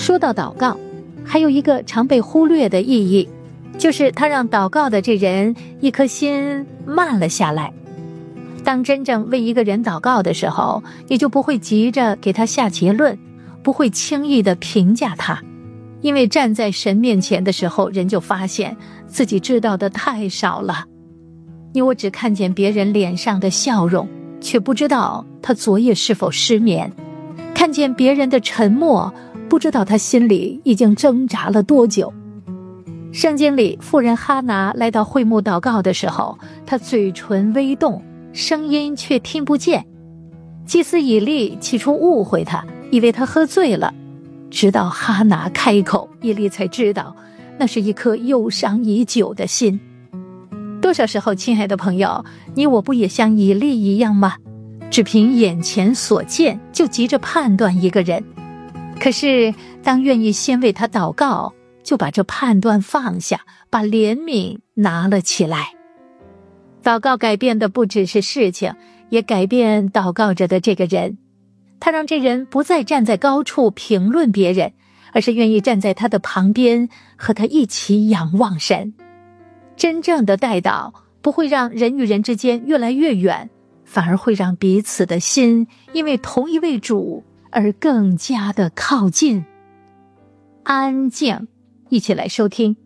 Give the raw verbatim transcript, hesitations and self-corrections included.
说到祷告，还有一个常被忽略的意义，就是它让祷告的这人一颗心慢了下来。当真正为一个人祷告的时候，你就不会急着给他下结论，不会轻易的评价他，因为站在神面前的时候，人就发现自己知道的太少了。你我只看见别人脸上的笑容，却不知道他昨夜是否失眠；看见别人的沉默，不知道他心里已经挣扎了多久。圣经里妇人哈拿来到会幕祷告的时候，她嘴唇微动，声音却听不见。祭司以利起初误会他，以为他喝醉了，直到哈拿开口，以利才知道那是一颗忧伤已久的心。多少时候，亲爱的朋友，你我不也像以利一样吗？只凭眼前所见就急着判断一个人，可是当愿意先为他祷告，就把这判断放下，把怜悯拿了起来。祷告改变的不只是事情，也改变祷告着的这个人。他让这人不再站在高处评论别人，而是愿意站在他的旁边，和他一起仰望神。真正的代祷不会让人与人之间越来越远，反而会让彼此的心因为同一位主而更加的靠近。安静，一起来收听